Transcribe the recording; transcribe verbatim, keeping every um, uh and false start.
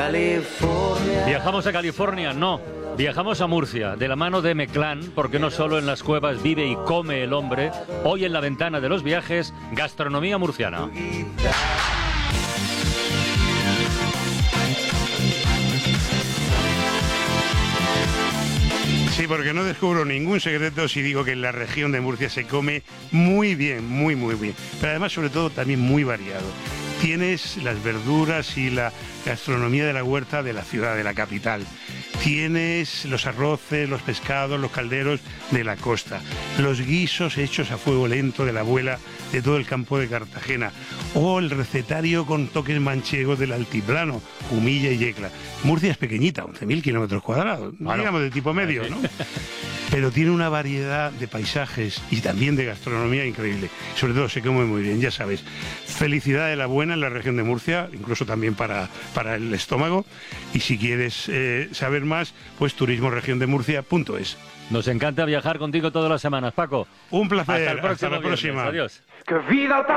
California. Viajamos a California, no. Viajamos a Murcia, de la mano de Meclán, porque no solo en las cuevas vive y come el hombre. Hoy en la ventana de los viajes, gastronomía murciana. Sí, porque no descubro ningún secreto si digo que en la región de Murcia se come muy bien, muy, muy bien. Pero además, sobre todo, también muy variado. Tienes las verduras y la gastronomía de la huerta de la ciudad, de la capital. Tienes los arroces, los pescados, los calderos de la costa. Los guisos hechos a fuego lento de la abuela de todo el campo de Cartagena. O el recetario con toques manchegos del altiplano, Jumilla y Yecla. Murcia es pequeñita, once mil kilómetros cuadrados, bueno, digamos de tipo medio, ¿no? Pero tiene una variedad de paisajes y también de gastronomía increíble. Sobre todo se come muy bien, ya sabes. Felicidad de la buena en la región de Murcia, incluso también para, para el estómago. Y si quieres eh, saber más, pues turismo región de Murcia punto es. Nos encanta viajar contigo todas las semanas, Paco. Un placer. Hasta el próximo Hasta la próxima. Viernes. Adiós.